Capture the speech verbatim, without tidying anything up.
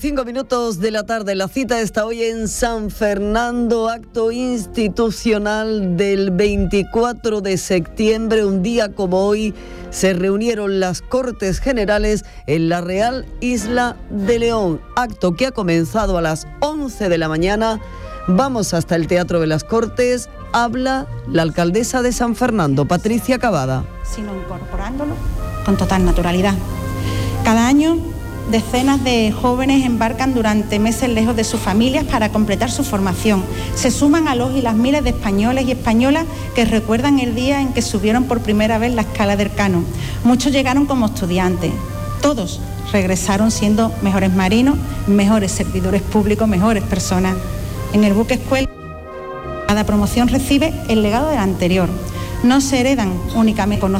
Cinco minutos de la tarde, la cita está hoy en San Fernando, acto institucional del veinticuatro de septiembre, un día como hoy se reunieron las Cortes Generales en la Real Isla de León, acto que ha comenzado a las once de la mañana. Vamos hasta el Teatro de las Cortes, habla la alcaldesa de San Fernando, Patricia Cavada. Sino incorporándolo con total naturalidad. Cada año decenas de jóvenes embarcan durante meses lejos de sus familias para completar su formación. Se suman a los y las miles de españoles y españolas que recuerdan el día en que subieron por primera vez la escala del Cano. Muchos llegaron como estudiantes. Todos regresaron siendo mejores marinos, mejores servidores públicos, mejores personas. En el buque escuela, cada promoción recibe el legado de la anterior. No se heredan únicamente conocimientos